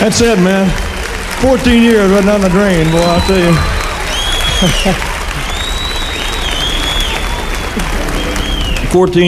That's it, man. 14 years right down the drain, boy, I'll tell you. 14